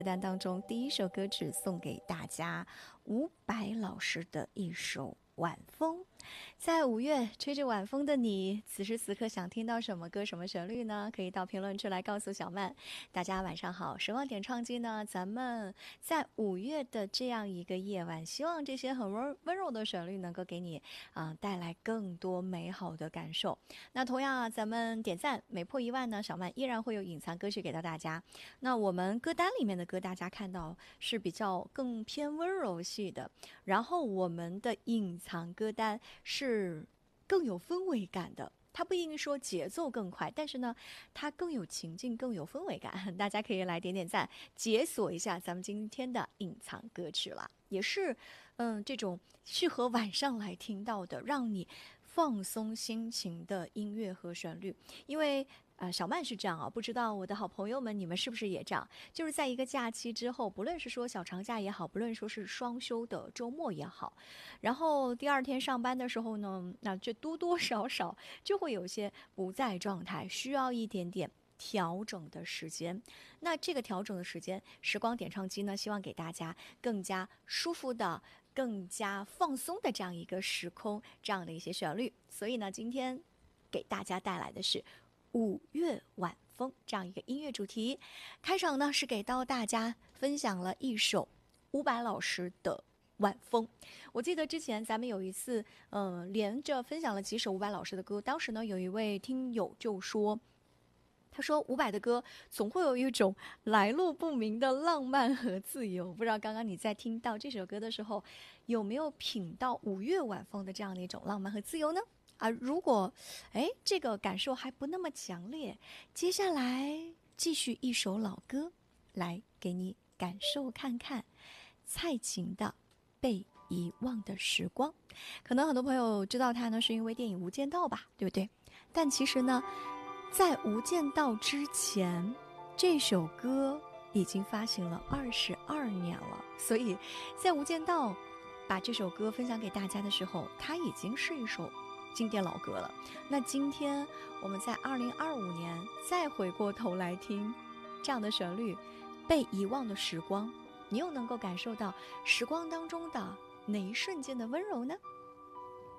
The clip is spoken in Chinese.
单当中第一首歌曲送给大家，伍佰老师的一首《晚风》。在5月吹着晚风的你，此时此刻想听到什么歌什么旋律呢？可以到评论区来告诉小曼。大家晚上好，时光点唱机呢，咱们在5月的这样一个夜晚，希望这些很温柔的旋律能够给你带来更多美好的感受。那同样咱们点赞每破1万呢，小曼依然会有隐藏歌曲给到大家。那我们歌单里面的歌，大家看到是比较更偏温柔系的，然后我们的隐藏歌单是更有氛围感的。它不一定说节奏更快，但是呢，它更有情境，更有氛围感。大家可以来点点赞，解锁一下咱们今天的隐藏歌曲了，也是，这种适合晚上来听到的，让你放松心情的音乐和旋律。因为小曼是这样啊，不知道我的好朋友们，你们是不是也这样？就是在一个假期之后，不论是说小长假也好，不论说是双休的周末也好，然后第二天上班的时候呢，那这多多少少就会有些不在状态，需要一点点调整的时间。那这个调整的时间，时光点唱机呢，希望给大家更加舒服的、更加放松的这样一个时空，这样的一些旋律。所以呢，今天给大家带来的是5月晚风这样一个音乐主题。开场呢是给到大家分享了一首伍佰老师的晚风。我记得之前咱们有一次连着分享了几首伍佰老师的歌，当时呢有一位听友就说，他说伍佰的歌总会有一种来路不明的浪漫和自由。不知道刚刚你在听到这首歌的时候，有没有品到5月晚风的这样的一种浪漫和自由呢？如果这个感受还不那么强烈，接下来继续一首老歌来给你感受看看，蔡琴的被遗忘的时光。可能很多朋友知道它呢是因为电影《无间道》吧，对不对？但其实呢，在《无间道》之前，这首歌已经发行了22年了，所以在《无间道》把这首歌分享给大家的时候，它已经是一首经典老歌了。那今天我们在2025年再回过头来听这样的旋律，被遗忘的时光，你又能够感受到时光当中的哪一瞬间的温柔呢？